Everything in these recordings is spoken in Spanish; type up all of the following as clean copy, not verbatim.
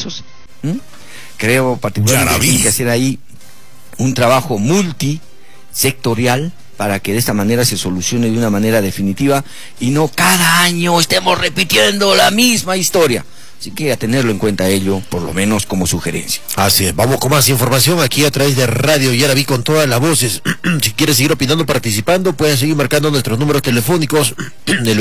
casos. Creo particularmente que hay que hacer ahí un trabajo multisectorial para que de esta manera se solucione de una manera definitiva y no cada año estemos repitiendo la misma historia. Así que a tenerlo en cuenta ello, por lo menos como sugerencia. Así es, vamos con más información aquí a través de Radio Yaraví con todas las voces. Si quieres seguir opinando, participando, pueden seguir marcando nuestros números telefónicos del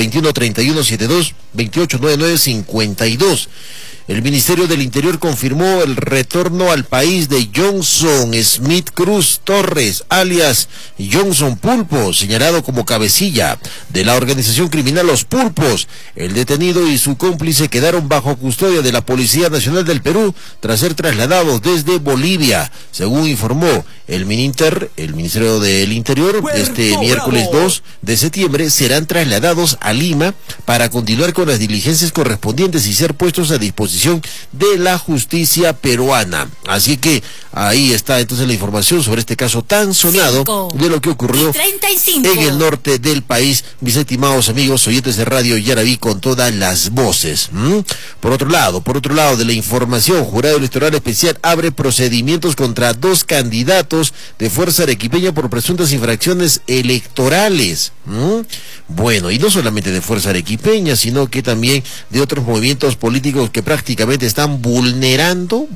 21-31-72-2899-52. El Ministerio del Interior confirmó el retorno al país de Johnson Smith Cruz Torres, alias Johnson Pulpo, señalado como cabecilla de la organización criminal Los Pulpos. El detenido y su cómplice quedaron bajo custodia de la Policía Nacional del Perú tras ser trasladados desde Bolivia, según informó el Mininter. El Ministerio del Interior. Este miércoles 2 de septiembre serán trasladados a Lima para continuar con las diligencias correspondientes y ser puestos a disposición de la justicia peruana. Así que ahí está entonces la información sobre este caso tan sonado de lo que ocurrió en el norte del país, mis estimados amigos oyentes de Radio Yaraví con todas las voces. Por otro lado de la información, Jurado Electoral Especial abre procedimientos contra 2 candidatos de Fuerza Arequipeña por presuntas infracciones electorales. Bueno, y no solamente de Fuerza Arequipeña, sino que también de otros movimientos políticos que prácticamente están vulnerando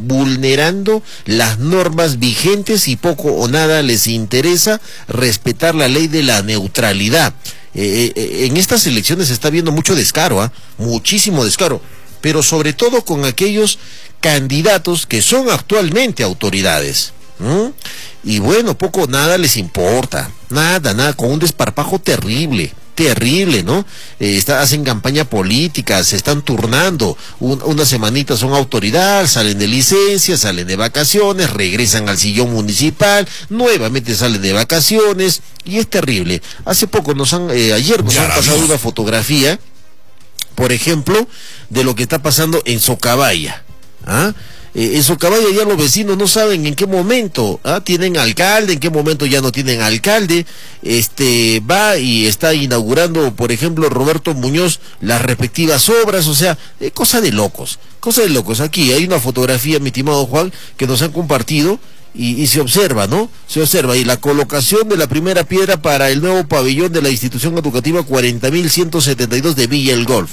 las normas vigentes y poco o nada les interesa respetar la ley de la neutralidad. En estas elecciones se está viendo mucho descaro, muchísimo descaro, pero sobre todo con aquellos candidatos que son actualmente autoridades. Y bueno, poco o nada les importa, nada, con un desparpajo terrible, ¿no? Hacen campaña política, se están turnando, unas semanitas son autoridad, salen de licencia, salen de vacaciones, regresan al sillón municipal, nuevamente salen de vacaciones, y es terrible. Hace poco ayer nos han pasado una fotografía, por ejemplo, de lo que está pasando en Socabaya, en Socabaya ya los vecinos no saben en qué momento tienen alcalde, en qué momento ya no tienen alcalde. Va y está inaugurando, por ejemplo, Roberto Muñoz las respectivas obras, o sea, cosa de locos. Aquí hay una fotografía, mi estimado Juan, que nos han compartido y se observa, ¿no? Se observa y la colocación de la primera piedra para el nuevo pabellón de la institución educativa 40.172 de Villa El Golf.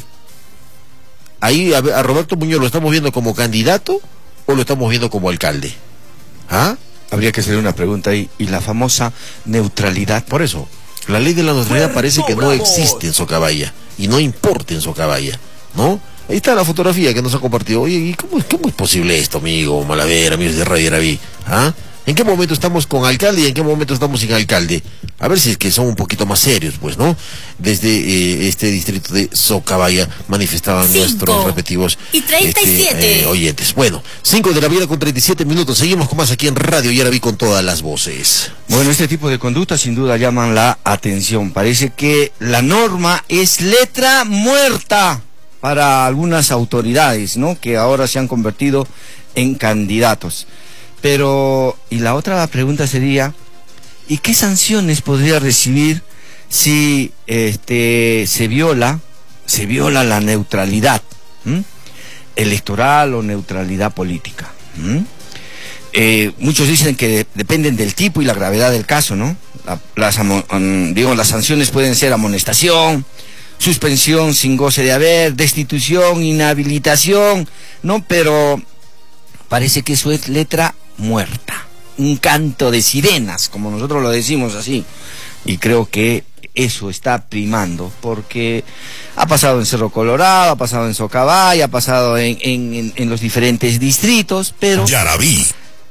Ahí a Roberto Muñoz lo estamos viendo como candidato o lo estamos viendo como alcalde. Habría que hacer una pregunta ahí. ¿Y la famosa neutralidad? Por eso, la ley de la neutralidad parece que no existe en Socabaya y no importa en Socabaya, ¿no? Ahí está la fotografía que nos ha compartido. Oye, ¿y cómo es posible esto, amigo Malaver, amigos de Radio Yaraví? ¿En qué momento estamos con alcalde y en qué momento estamos sin alcalde? A ver si es que son un poquito más serios, pues, ¿no? Desde este distrito de Socabaya manifestaban nuestros respectivos oyentes. Bueno, 5:37 a.m. Seguimos con más aquí en Radio Yaraví con todas las voces. Bueno, este tipo de conductas sin duda llaman la atención. Parece que la norma es letra muerta para algunas autoridades, ¿no? Que ahora se han convertido en candidatos. Pero, y la otra pregunta sería, ¿y qué sanciones podría recibir si se viola la neutralidad electoral o neutralidad política? Muchos dicen que dependen del tipo y la gravedad del caso, ¿no? Las sanciones pueden ser amonestación, suspensión sin goce de haber, destitución, inhabilitación, ¿no? Pero parece que eso es letra muerta, un canto de sirenas, como nosotros lo decimos así, y creo que eso está primando, porque ha pasado en Cerro Colorado, ha pasado en Socabaya, ha pasado en los diferentes distritos, pero Yaraví.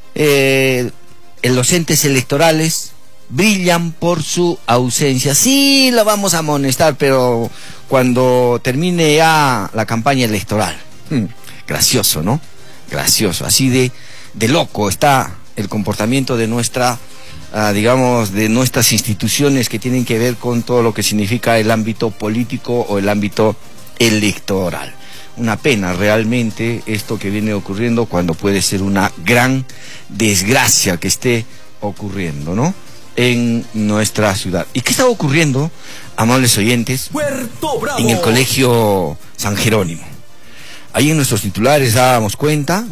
Los entes electorales brillan por su ausencia. Sí, lo vamos a amonestar, pero cuando termine ya la campaña electoral. Gracioso, ¿no? Gracioso, así de loco está el comportamiento de de nuestras instituciones que tienen que ver con todo lo que significa el ámbito político o el ámbito electoral. Una pena realmente esto que viene ocurriendo cuando puede ser una gran desgracia que esté ocurriendo, ¿no? En nuestra ciudad. ¿Y qué está ocurriendo, amables oyentes, en el Colegio San Jerónimo? Ahí en nuestros titulares dábamos cuenta